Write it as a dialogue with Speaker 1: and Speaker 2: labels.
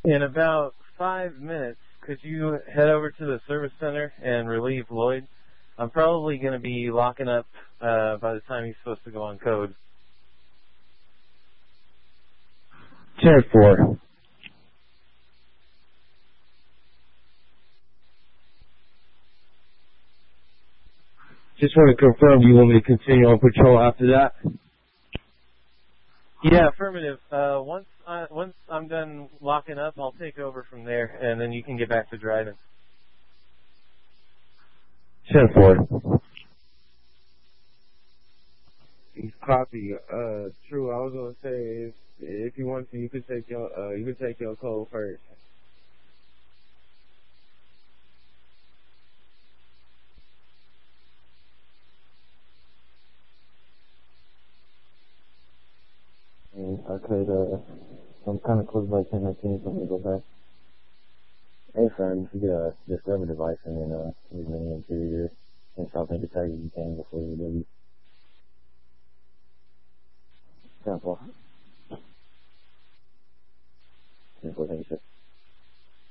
Speaker 1: In about 5 minutes, could you head over to the service center and relieve Lloyd? I'm probably going to be locking up by the time he's supposed to go on code.
Speaker 2: 10-4. Just want to confirm, do you want me to continue on patrol after that?
Speaker 1: Yeah, affirmative. Once I'm done locking up, I'll take over from there, and then you can get back to driving.
Speaker 2: 10-4.
Speaker 3: Copy. True. I was gonna say if you want to, you could take your code first.
Speaker 4: I could, I'm kind of close by 10:19, so I'm going to go back. Hey, friend, if you get a discover device and then, leave me into your South Anchor tag if you can before you leave. 10-4.